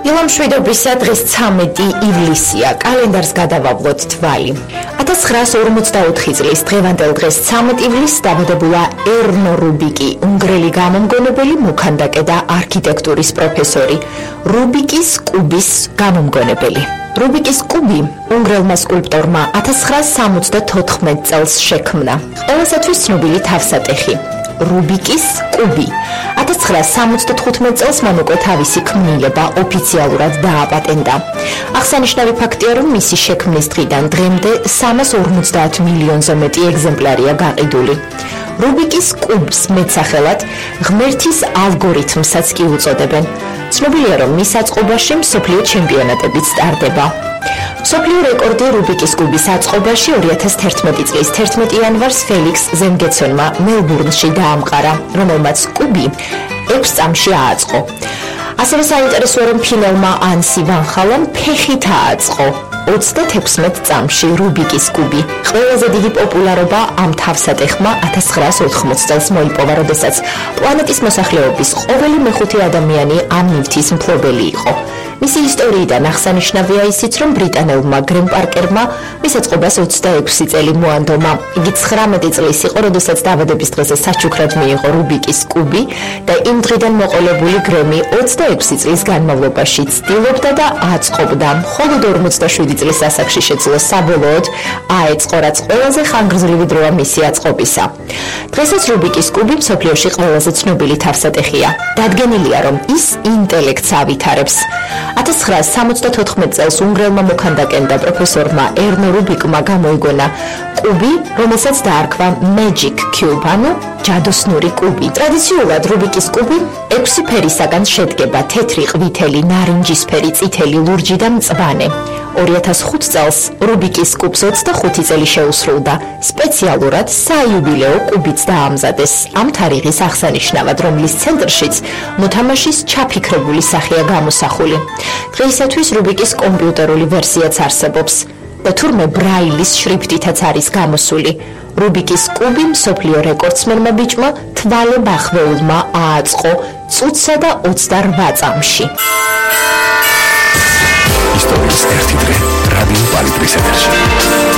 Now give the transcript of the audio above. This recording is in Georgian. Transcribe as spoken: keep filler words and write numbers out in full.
ილამშვიდობისა დღეს ცამეტი ივლისია, კალენდარს გადავავლოთ თვალი. ათას ცხრაას ორმოცდაოთხი წლის დღევანდელ დღეს ცამეტ ივლისს დაბადებულა ერნო რუბიკი, უნგრელი გამომგონებელი, მოქანდაკე და არქიტექტურის პროფესორი, რუბიკის კუბის გამომგონებელი. რუბიკის კუბი უნგრელმა სკულპტორმა ათას ცხრაას სამოცდათოთხმეტ წელს შექმნა. ყველასათვის ცნობილი თავსატეხი რუბიკის კუბი. ათას ცხრაას სამოცდათხუთმეტ წელს მან უკვე თავისი ქმნილება ოფიციალურად დააპატენტა. აღსანიშნავი ფაქტია, რომ მისი შექმნის დღიდან დღემდე სამას ორმოცდაათ მილიონზე მეტი ეგზემპლარია გაყიდული. რუბიკის კუბს მეტსახელად ღმერთის ალგორითმსაც კი უწოდებენ. ცნობილია, რომ მის აწყობაში მსოფლიო ჩემპიონატებიც ტარდება. მსოფლიო რეკორდი რუბიკის კუბის აწყობაში ორი ათას თერთმეტი წლის თერთმეტი იანვარს ფელიქს ზენგეცონმა მელბურნში დაამყარა, რომელმაც კუბი ექვს წამში ააწყო. ასევე საინტერესოა, რომ ფინელმა ანსი ვან ხალამ ფეხით ააწყო ოცდათექვსმეტ წამში რუბიკის კუბი. ყველაზე დიდი პოპულარობა ამ თავსატეხმა ათას ცხრაას ოთხმოცდ წელს მოიპოვა, როდესაც პლანეტის მოსახლეობის ყოველი მეხუთე ადამიანი ამ ნივთის მფლობელი იყო. მისი ისტორიიდან აღსანიშნავია ისიც, რომ ბრიტანელმა გრემ პარკერმა მის აწყობას ოცდაექვსი წელი მოანდომა. იგი ცხრამეტი წლის იყო, როდესაც დაბადების დღეზე საჩუქრად მიიღო რუბიკის კუბი და იმ დღიდან მოყოლებული გრემი ოცდაექვსი წლის განმავლობაში ცდილობდა და აწყობდა. მხოლოდ ორმოცდაშვიდი წლის ასაკში შეძლო საბოლოოდ აეწყო, რაც ყველაზე ხანგრძლივი დროა მისი აწყობისა. დღესაც რუბიკის კუბი მსოფლიოში ყველაზე ცნობილი თავსატეხია. დადგენილია, რომ ის ინტელექტს ავითარებს. ათას ცხრაას სამოცდათოთხმეტ წელს უნგრელმა მოქანდაკემ და პროფესორმა ერნო რუბიკმა გამოიგონა კუბი, რომელსაც დაარქვა Magic Cube, ანუ ჯადოსნური კუბი. ტრადიციულად რუბიკის კუბი ექვსი ფერისაგან შედგება: თეთრი, ყვითელი, ნარინჯისფერი, წითელი, ლურჯი და მწვანე. ორი ათას ხუთ წელს რუბიკის კუბს ოცდახუთი წელი შეუსრულდა. სპეციალურად საიუბილეო კუბიც დაამზადეს ამ თარიღის აღსანიშნავად, რომლის ცენტრშიც მოთამაშის ჩაფიქრებული სახეა გამოსახული. დღეისათვის რუბიკის კომპიუტერული ვერსიაც არსებობს და თურმე ბრაილის შრიფტითაც არის გამოსული. რუბიკის კუბი მსოფლიო რეკორდსმენმა ბიჭმა თვალე ბახვეულმა ააწყო წუთსა და ოცდარვა წამში. ისტორიის ერთი დღე რადიო პალიტრის ეთერში.